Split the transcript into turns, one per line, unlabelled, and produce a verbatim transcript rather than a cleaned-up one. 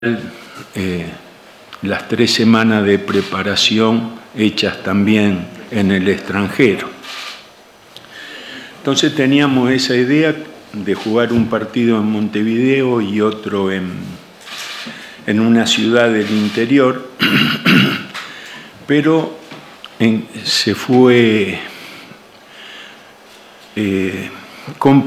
Eh, las tres semanas de preparación hechas también en el extranjero. Entonces teníamos esa idea de jugar un partido en Montevideo y otro en, en una ciudad del interior, pero en, se fue eh, complicando